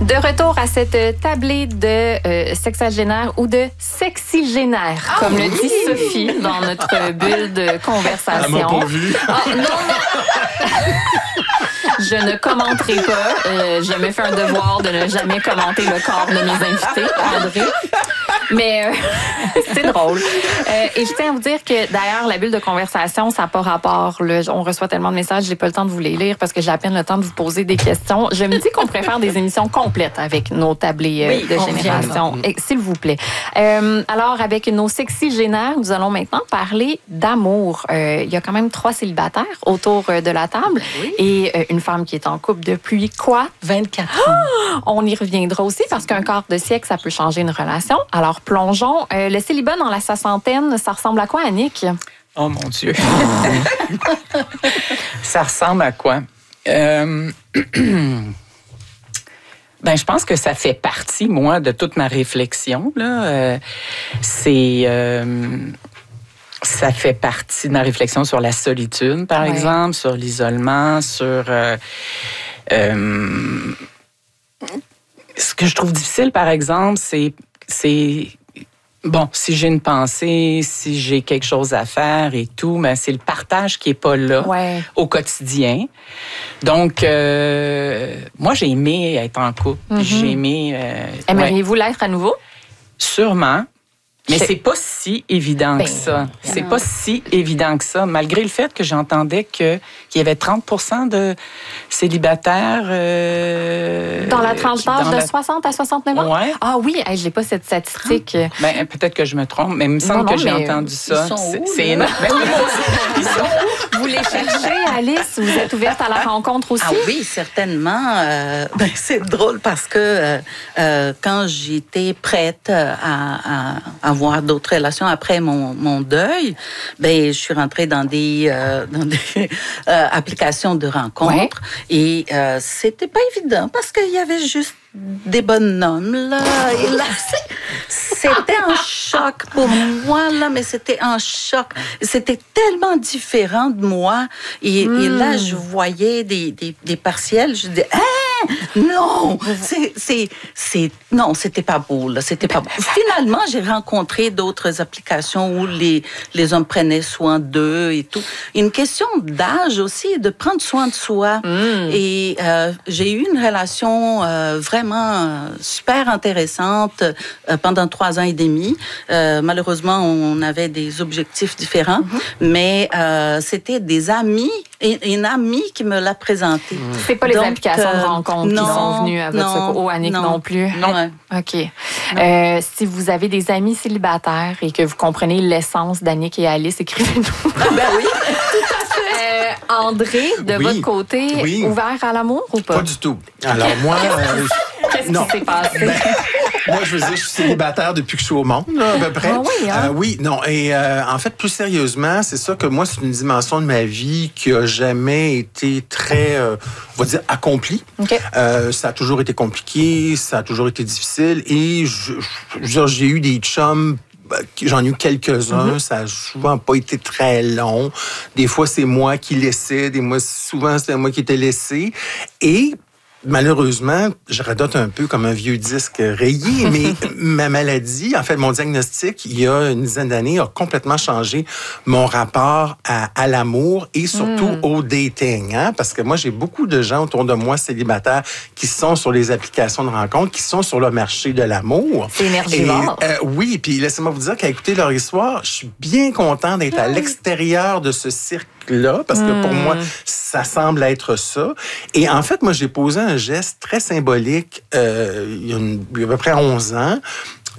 De retour à cette tablée de sexagénaire ou de sexygénaire, comme le dit Sophie dans notre bulle de conversation. Elle m'a pas vu. Non. Je ne commenterai pas. Je me fais un devoir de ne jamais commenter le corps de mes invités, André. Mais c'est drôle. Et je tiens à vous dire que, d'ailleurs, la bulle de conversation, ça n'a pas rapport. Là. On reçoit tellement de messages, j'ai pas le temps de vous les lire parce que j'ai à peine le temps de vous poser des questions. Je me dis qu'on préfère des émissions complètes avec nos tablés de génération. S'il vous plaît. Alors, avec nos sexygénaires, nous allons maintenant parler d'amour. Il y a quand même 3 célibataires autour de la table et une femme qui est en couple depuis quoi? 24 ans. On y reviendra aussi parce qu'un quart de siècle, ça peut changer une relation. Alors, plongeons. Le célibat dans la soixantaine, ça ressemble à quoi, Annick? Oh mon Dieu. Ça ressemble à quoi? Ben, je pense que ça fait partie, moi, de toute ma réflexion. Là. Ça fait partie de ma réflexion sur la solitude, par exemple, sur l'isolement, sur... ce que je trouve difficile, par exemple, c'est bon, si j'ai une pensée, si j'ai quelque chose à faire et tout, mais c'est le partage qui est pas là au quotidien. Donc, moi, j'ai aimé être en couple. J'ai aimé... Aimeriez-vous l'être à nouveau? Sûrement. Mais c'est pas si évident que ça. C'est pas si évident que ça, malgré le fait que j'entendais qu'il y avait 30% de célibataires... dans la tranche d'âge de 60 à 69 ans? Ouais. Ah oui, je n'ai pas cette statistique. Ben, peut-être que je me trompe, mais il me semble que j'ai entendu ça. C'est énorme. Vous les cherchez, Alice? Vous êtes ouverte à la rencontre aussi? Ah oui, certainement. C'est drôle parce que quand j'étais prête à avoir d'autres relations après mon deuil, je suis rentrée dans des applications de rencontres et c'était pas évident parce qu'il y avait juste des bonhommes là. Et là, c'était un choc pour moi là, mais c'était un choc. C'était tellement différent de moi et là je voyais des partiels, je disais non, non, c'était pas beau là, c'était pas beau. Finalement, j'ai rencontré d'autres applications où les hommes prenaient soin d'eux et tout. Une question d'âge aussi, de prendre soin de soi. Et j'ai eu une relation vraiment super intéressante pendant 3 ans et demi. Malheureusement, on avait des objectifs différents, mais c'était des amis, une amie qui me l'a présenté. C'est pas les applications de rencontre qui sont venues à votre secours. Oh, Annick non plus. Non. OK. Si vous avez des amis célibataires et que vous comprenez l'essence d'Annick et Alice, écrivez-nous. Ben oui. André, de votre côté, ouvert à l'amour ou pas? Pas du tout. Alors moi... Qu'est-ce qui s'est passé? Moi, je veux dire, je suis célibataire depuis que je suis au monde, là, à peu près. Ah oui, hein? Oui, non. Et en fait, plus sérieusement, c'est ça que moi, c'est une dimension de ma vie qui a jamais été très, on va dire, accomplie. Okay. Ça a toujours été compliqué, ça a toujours été difficile. Et j'ai eu des chums. J'en ai eu quelques-uns. Ça n'a souvent pas été très long. Des fois, c'est moi qui laissais. Souvent, c'était moi qui étais laissé. Et malheureusement, je radote un peu comme un vieux disque rayé, mais ma maladie, en fait, mon diagnostic, il y a une dizaine d'années, a complètement changé mon rapport à l'amour et surtout au dating. Hein? Parce que moi, j'ai beaucoup de gens autour de moi célibataires qui sont sur les applications de rencontres, qui sont sur le marché de l'amour. C'est énergivore. Oui, puis laissez-moi vous dire qu'à écouter leur histoire, je suis bien content d'être à l'extérieur de ce cirque-là, parce que pour moi, ça semble être ça. Et en fait, moi, j'ai posé un geste très symbolique il y a à peu près 11 ans.